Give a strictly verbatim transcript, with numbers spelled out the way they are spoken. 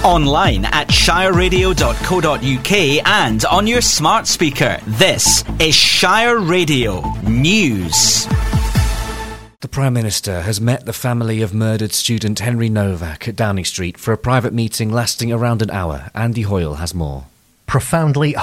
Online at shire radio dot co dot uk and on your smart speaker. This is Shire Radio News. The Prime Minister has met the family of murdered student Henry Novak at Downing Street for a private meeting lasting around an hour. Andy Hoyle has more. Profoundly